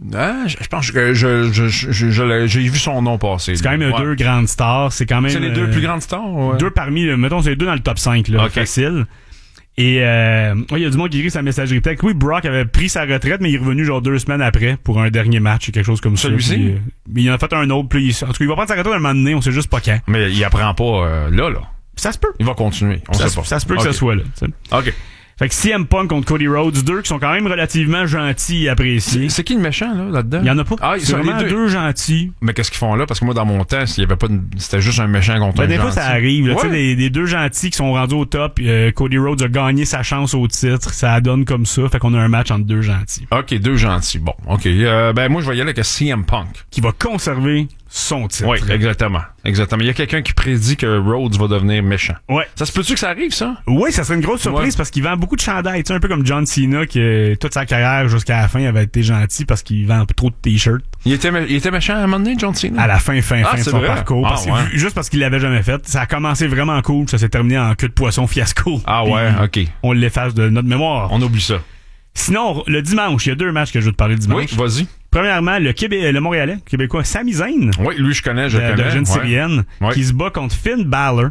Je pense que j'ai vu son nom passer. C'est quand même 2 grandes stars. C'est quand même. C'est les 2 plus grandes stars? Ouais. 2 parmi, mettons, c'est les 2 dans le top 5, là. Okay. Facile. Et, il y a du monde qui écrit sa messagerie texte. Oui, Brock avait pris sa retraite, mais il est revenu genre 2 semaines après pour un dernier match, quelque chose comme ça. Celui-ci? Mais il en a fait un autre, puis en tout cas, il va prendre sa retraite à un moment donné, on sait juste pas quand. Mais il apprend pas, là. Ça se peut. Il va continuer. On sait pas. Ça se peut que ça soit là. T'sais. OK. Fait que CM Punk contre Cody Rhodes, deux qui sont quand même relativement gentils et appréciés. C'est qui le méchant, là-dedans? Il y en a pas. Ah, c'est vraiment deux gentils. Mais qu'est-ce qu'ils font là? Parce que moi, dans mon temps, il y avait pas c'était juste un méchant contre un gentil. Des fois, ça arrive. Tu sais, les deux gentils qui sont rendus au top. Cody Rhodes a gagné sa chance au titre. Ça donne comme ça. Fait qu'on a un match entre deux gentils. OK, deux gentils. Bon, OK. Moi, je vais y aller avec CM Punk. Qui va conserver son titre. Oui, exactement. Exactement. Il y a quelqu'un qui prédit que Rhodes va devenir méchant. Ouais. Ça se peut-tu que ça arrive, ça? Oui, ça serait une grosse surprise parce qu'il vend beaucoup de chandails. Tu sais, un peu comme John Cena, qui toute sa carrière jusqu'à la fin avait été gentil parce qu'il vend trop de t-shirts. Il était méchant à un moment donné, John Cena? À la fin de son vrai? parcours. Juste parce qu'il l'avait jamais fait. Ça a commencé vraiment cool. Ça s'est terminé en queue de poisson fiasco. Ah ouais, OK. On l'efface de notre mémoire. On oublie ça. Sinon, le dimanche, il y a deux matchs que je veux te parler le dimanche. Oui, vas-y. Premièrement, le Montréalais, Québécois, Sami Zayn. Oui, lui, je connais. D'origine syrienne, qui se bat contre Finn Balor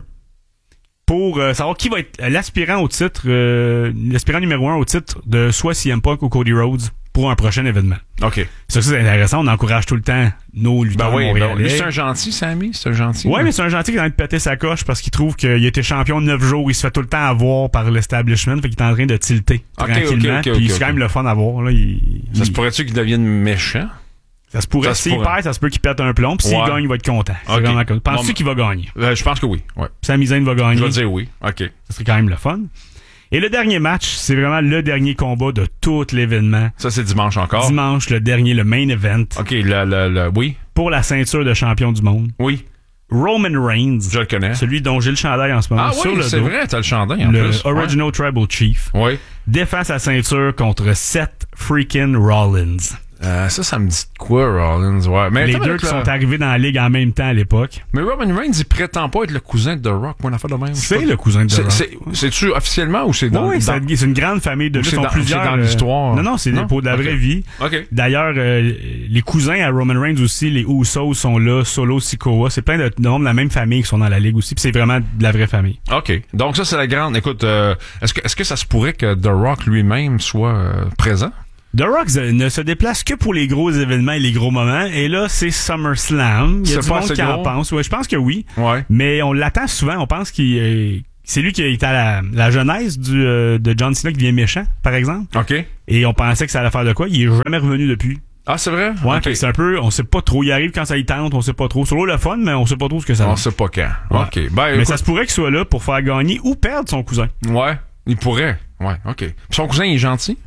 pour savoir qui va être l'aspirant au titre, l'aspirant numéro 1 au titre de soit CM Punk ou Cody Rhodes pour un prochain événement. OK. Ça, c'est intéressant. On encourage tout le temps nos lutteurs montréalais. Lui, c'est un gentil, Sami? C'est un gentil? Oui, mais c'est un gentil qui est en train de péter sa coche parce qu'il trouve qu'il a été champion de 9 jours. Il se fait tout le temps avoir par l'establishment. Fait qu'il est en train de tilter tranquillement. Puis c'est quand même le fun à voir. Là. Ça se pourrait-tu qu'il devienne méchant? Ça se pourrait. S'il perd, ça se peut qu'il pète un plomb. Puis s'il gagne, il va être content. Okay. Penses-tu qu'il va gagner? Je pense que oui. Ouais. Sami Zayn va gagner. Je vais dire oui. OK. Ça serait quand même le fun. Et le dernier match, c'est vraiment le dernier combat de tout l'événement. Ça, c'est dimanche encore? Dimanche, le dernier, le main event. OK, oui. Pour la ceinture de champion du monde. Oui. Roman Reigns. Je le connais. Celui dont j'ai le chandail en ce moment. Ah oui, c'est vrai, t'as le chandail en plus. Le Original Tribal Chief. Oui. Défend sa ceinture contre Seth freaking Rollins. Ça me dit quoi, Rollins? Ouais. Mais les deux qui sont arrivés dans la ligue en même temps à l'époque. Mais Roman Reigns, il prétend pas être le cousin de The Rock, moi, on a fait de même. C'est le cousin de The Rock. C'est-tu officiellement ou c'est dans... Oui, c'est une grande famille de lutte. C'est dans l'histoire. Non, c'est pour de la vraie vie. OK. D'ailleurs, les cousins à Roman Reigns aussi, les Usos sont là, Solo Sikoa. C'est plein de membres de la même famille qui sont dans la ligue aussi. Puis c'est vraiment de la vraie famille. OK. Donc ça, c'est la grande... Écoute, est-ce que ça se pourrait que The Rock lui-même soit présent? The Rock ne se déplace que pour les gros événements et les gros moments. Et là, c'est SummerSlam. Il y a du monde qui en pense. Ouais, je pense que oui. Ouais. Mais on l'attend souvent. On pense qu'il c'est lui qui est à la genèse de John Cena qui devient méchant, par exemple. OK. Et on pensait que ça allait faire de quoi. Il est jamais revenu depuis. Ah, c'est vrai? Ouais, okay. C'est un peu, on sait pas trop. Il arrive quand ça y tente, on sait pas trop. C'est le fun, mais on sait pas trop ce que ça va. On sait pas quand. Ouais. OK. Mais ça se pourrait qu'il soit là pour faire gagner ou perdre son cousin. Ouais. Il pourrait. Ouais, OK. Puis son cousin, il est gentil?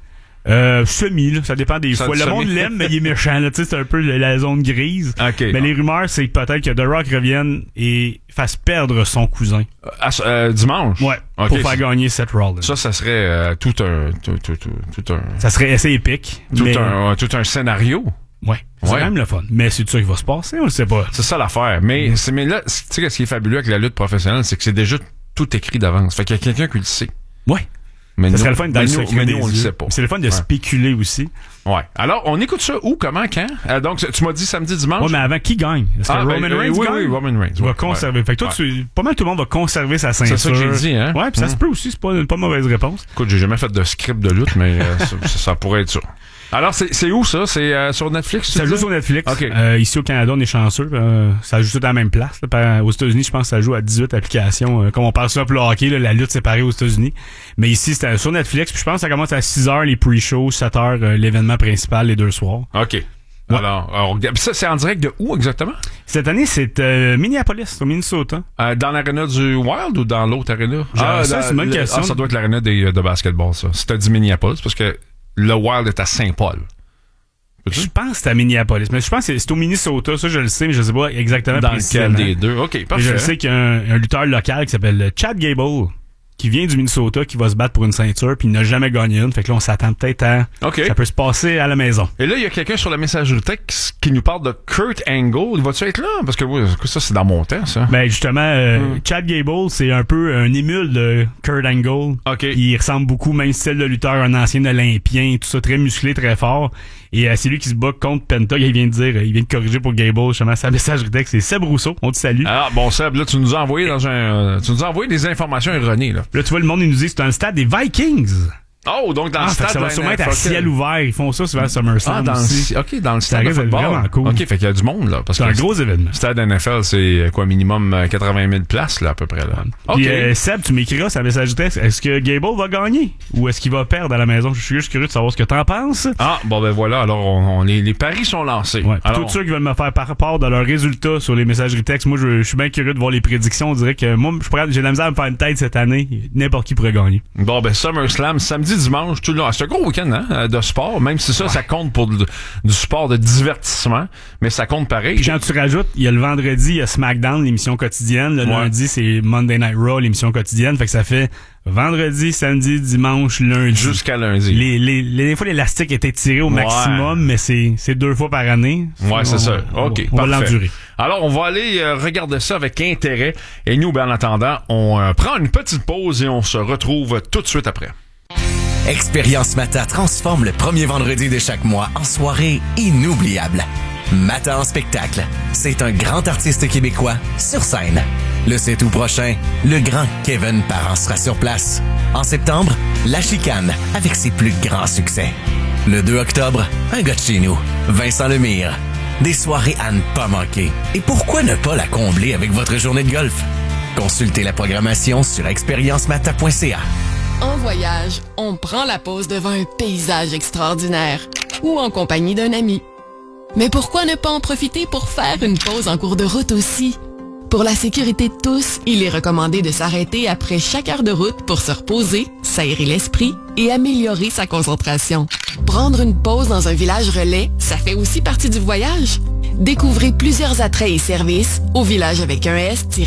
Semi, là, ça dépend des fois. Le monde l'aime, mais il est méchant, là, tu sais, c'est un peu la zone grise. Okay. Mais les rumeurs, c'est peut-être que The Rock revienne et fasse perdre son cousin. Dimanche? Ouais. Okay. Pour faire gagner Seth Rollins. Ça serait tout un... Ça serait assez épique. Tout un scénario. Ouais. C'est quand même le fun. Mais c'est ça qui va se passer, on le sait pas. C'est ça l'affaire. Mais là, tu sais, ce qui est fabuleux avec la lutte professionnelle, c'est que c'est déjà tout écrit d'avance. Fait qu'il y a quelqu'un qui le sait. Ouais. Mais ça serait le fun dans le secret des on le sait pas. C'est le fun de spéculer aussi. Ouais. Alors, on écoute ça où, comment, quand? Donc, tu m'as dit samedi, dimanche? Ouais, mais avant, qui gagne? Est-ce que Roman Reigns gagne? Oui, Roman Reigns. Va conserver. Fait que toi, pas mal tout le monde va conserver sa ceinture. C'est ça que j'ai dit, hein? Ouais, puis ça se peut aussi, c'est pas une mauvaise réponse. Écoute, j'ai jamais fait de script de lutte, mais ça pourrait être ça. Alors, c'est où ça? C'est sur Netflix? Ça joue sur Netflix. Okay. Ici au Canada, on est chanceux. Ça joue tout à la même place. Là. Aux États-Unis, je pense que ça joue à 18 applications. Comme on parle ça pour le hockey, là, la lutte séparée aux États-Unis. Mais ici, c'est sur Netflix. Puis je pense que ça commence à 6h les pre-shows, 7h l'événement principal les deux soirs. OK. Ouais. Alors ça, c'est en direct de où exactement? Cette année, c'est Minneapolis, au Minnesota. Dans l'aréna du Wild ou dans l'autre aréna? Ça, c'est une bonne question. Ça doit être l'aréna de basketball, ça. Si t'as dit Minneapolis, parce que le Wild est à Saint-Paul. Je pense que c'est à Minneapolis. Mais je pense que c'est au Minnesota. Ça, je le sais, mais je sais pas exactement dans lequel des deux. OK, parfait. Et je sais qu'il y a un lutteur local qui s'appelle Chad Gable, qui vient du Minnesota, qui va se battre pour une ceinture, puis il n'a jamais gagné une. Fait que là, on s'attend peut-être à... Okay. Ça peut se passer à la maison. Et là, il y a quelqu'un sur la messagerie texte qui nous parle de Kurt Angle. Va-tu être là? Parce que ça, c'est dans mon temps, ça. Ben, justement, Chad Gable, c'est un peu un émule de Kurt Angle. OK. Il ressemble beaucoup, même style de lutteur, un ancien olympien, tout ça, très musclé, très fort. Et c'est lui qui se bat contre Penta. Il vient de corriger pour Gable, justement, sa messagerie texte. C'est Seb Rousseau. On te salue. Ah, bon, Seb, là, tu nous as envoyé des informations erronées, là. Là, tu vois, le monde, il nous dit, c'est un stade des Vikings. Oh, donc dans le stade. Ça va sûrement être à ciel ouvert. Ils font ça souvent à SummerSlam. Dans le stade de football. Vraiment cool. OK, fait qu'il y a du monde, là. C'est un gros événement. Le stade NFL, c'est quoi, minimum 80 000 places, là, à peu près, là. OK. Puis, Seb, tu m'écriras sa message texte. Est-ce que Gable va gagner? Ou est-ce qu'il va perdre à la maison? Je suis juste curieux de savoir ce que t'en penses. Ah, bon, ben voilà. Alors, les paris sont lancés. Ouais. Alors, tous ceux qui veulent me faire part de leurs résultats sur les messageries textes, moi, je suis bien curieux de voir les prédictions. On dirait que moi, j'ai de la misère à me faire une tête cette année. N'importe qui pourrait gagner. Bon, ben, SummerSlam, samedi, dimanche, tout le long. C'est un gros week-end, hein, de sport. Même si ça compte pour du sport de divertissement. Mais ça compte pareil. Puis quand tu rajoutes, il y a le vendredi, il y a SmackDown, l'émission quotidienne. Le lundi, c'est Monday Night Raw, l'émission quotidienne. Fait que ça fait vendredi, samedi, dimanche, lundi. Jusqu'à lundi. Des fois, l'élastique est étiré au maximum, mais c'est 2 fois par année. Ouais, c'est ça. OK, on va l'endurer. Alors, on va aller regarder ça avec intérêt. Et nous, ben, en attendant, on prend une petite pause et on se retrouve tout de suite après. Expérience Mata transforme le premier vendredi de chaque mois en soirée inoubliable. Mata en spectacle, c'est un grand artiste québécois sur scène. Le 7 août prochain, le grand Kevin Parent sera sur place. En septembre, La Chicane avec ses plus grands succès. Le 2 octobre, un gars de chez nous, Vincent Lemire. Des soirées à ne pas manquer. Et pourquoi ne pas la combler avec votre journée de golf? Consultez la programmation sur expériencemata.ca. En voyage, on prend la pause devant un paysage extraordinaire ou en compagnie d'un ami. Mais pourquoi ne pas en profiter pour faire une pause en cours de route aussi? Pour la sécurité de tous, il est recommandé de s'arrêter après chaque heure de route pour se reposer, s'aérer l'esprit et améliorer sa concentration. Prendre une pause dans un village relais, ça fait aussi partie du voyage. Découvrez plusieurs attraits et services au village avec un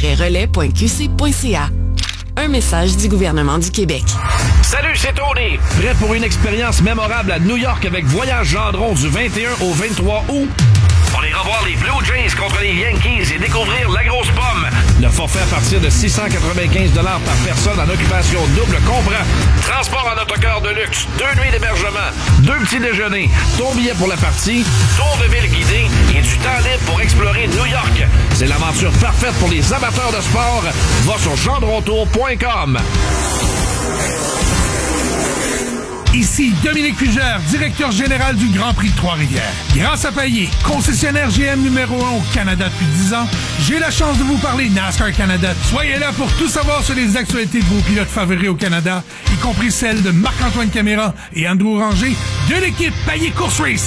s-relais.qc.ca. Un message du gouvernement du Québec. Salut, c'est Tony. Prêt pour une expérience mémorable à New York avec Voyage Gendron du 21 au 23 août? On ira voir les Blue Jays contre les Yankees et découvrir la grosse pomme. Le forfait à partir de 695 $ par personne en occupation double comprend transport en autocar de luxe, 2 nuits d'hébergement, 2 petits déjeuners, ton billet pour la partie, tour de ville guidé et du temps libre pour explorer New York. C'est l'aventure parfaite pour les amateurs de sport. Va sur gendrontour.com. Ici Dominique Fugère, directeur général du Grand Prix de Trois-Rivières. Grâce à Payet, concessionnaire GM numéro 1 au Canada depuis 10 ans, j'ai la chance de vous parler NASCAR Canada. Soyez là pour tout savoir sur les actualités de vos pilotes favoris au Canada, y compris celles de Marc-Antoine Caméra et Andrew Ranger de l'équipe Payet Course Racing.